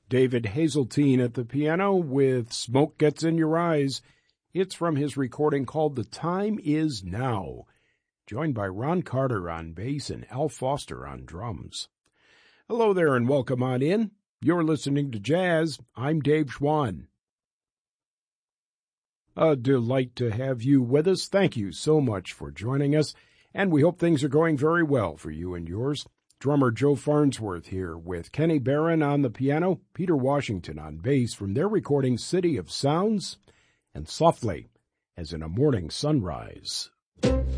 David Hazeltine at the piano with Smoke Gets in Your Eyes. It's from his recording called The Time Is Now, joined by Ron Carter on bass and Al Foster on drums. Hello there and welcome on in. You're listening to Jazz. I'm Dave Schwann. A delight to have you with us. Thank you so much for joining us, and we hope things are going very well for you and yours. Drummer Joe Farnsworth here with Kenny Barron on the piano, Peter Washington on bass from their recording City of Sounds, and Softly as in a Morning Sunrise.